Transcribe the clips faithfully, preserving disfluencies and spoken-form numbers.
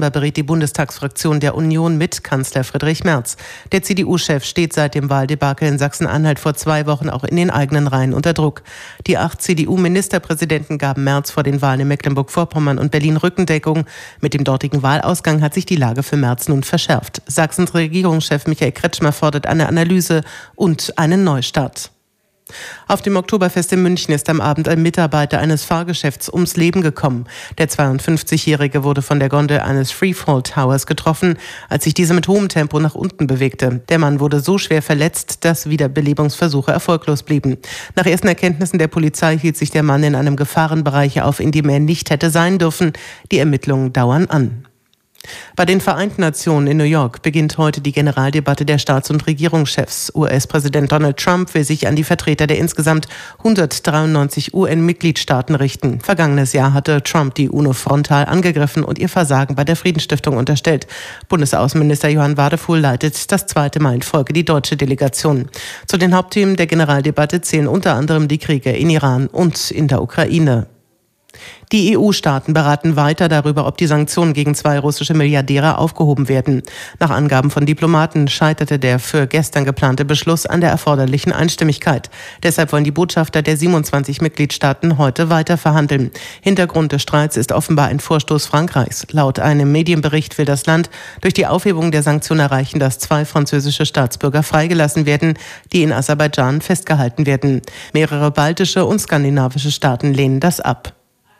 berät die Bundestagsfraktion der Union mit Kanzler Friedrich Merz. Der C D U-Chef steht seit dem Wahldebakel in Sachsen-Anhalt vor zwei Wochen auch in den eigenen Reihen unter Druck. Die acht C D U-Ministerpräsidenten gaben Merz vor den Wahlen in Mecklenburg-Vorpommern und Berlin Rückendeckung. Mit dem dortigen Wahlausgang hat sich die Lage für Merz nun verschärft. Sachsens Regierungschef Michael Kretschmer fordert eine Analyse und einen Neustart. Auf dem Oktoberfest in München ist am Abend ein Mitarbeiter eines Fahrgeschäfts ums Leben gekommen. Der zweiundfünfzigjährige wurde von der Gondel eines Freefall Towers getroffen, als sich diese mit hohem Tempo nach unten bewegte. Der Mann wurde so schwer verletzt, dass Wiederbelebungsversuche erfolglos blieben. Nach ersten Erkenntnissen der Polizei hielt sich der Mann in einem Gefahrenbereich auf, in dem er nicht hätte sein dürfen. Die Ermittlungen dauern an. Bei den Vereinten Nationen in New York beginnt heute die Generaldebatte der Staats- und Regierungschefs. U S-Präsident Donald Trump will sich an die Vertreter der insgesamt hundertdreiundneunzig U N-Mitgliedstaaten richten. Vergangenes Jahr hatte Trump die UNO frontal angegriffen und ihr Versagen bei der Friedensstiftung unterstellt. Bundesaußenminister Johann Wadefuhl leitet das zweite Mal in Folge die deutsche Delegation. Zu den Hauptthemen der Generaldebatte zählen unter anderem die Kriege in Iran und in der Ukraine. Die E U-Staaten beraten weiter darüber, ob die Sanktionen gegen zwei russische Milliardäre aufgehoben werden. Nach Angaben von Diplomaten scheiterte der für gestern geplante Beschluss an der erforderlichen Einstimmigkeit. Deshalb wollen die Botschafter der siebenundzwanzig Mitgliedstaaten heute weiter verhandeln. Hintergrund des Streits ist offenbar ein Vorstoß Frankreichs. Laut einem Medienbericht will das Land durch die Aufhebung der Sanktionen erreichen, dass zwei französische Staatsbürger freigelassen werden, die in Aserbaidschan festgehalten werden. Mehrere baltische und skandinavische Staaten lehnen das ab.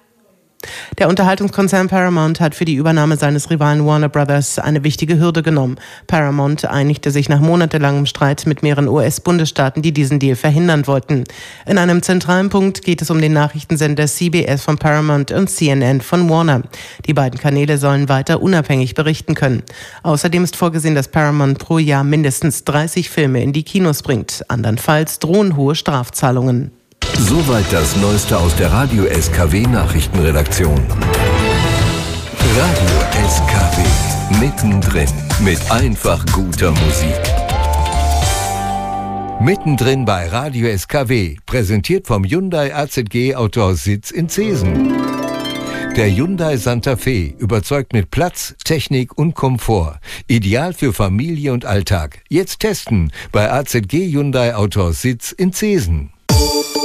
Der Unterhaltungskonzern Paramount hat für die Übernahme seines Rivalen Warner Brothers eine wichtige Hürde genommen. Paramount einigte sich nach monatelangem Streit mit mehreren U S-Bundesstaaten, die diesen Deal verhindern wollten. In einem zentralen Punkt geht es um den Nachrichtensender C B S von Paramount und C N N von Warner. Die beiden Kanäle sollen weiter unabhängig berichten können. Außerdem ist vorgesehen, dass Paramount pro Jahr mindestens dreißig Filme in die Kinos bringt. Andernfalls drohen hohe Strafzahlungen. Soweit das Neueste aus der Radio S K W Nachrichtenredaktion. Radio S K W, mittendrin, mit einfach guter Musik. Mittendrin bei Radio S K W, präsentiert vom Hyundai A Z G Autohaus Sitz in Zeesen. Der Hyundai Santa Fe überzeugt mit Platz, Technik und Komfort. Ideal für Familie und Alltag. Jetzt testen bei A Z G Hyundai Autohaus Sitz in Zeesen.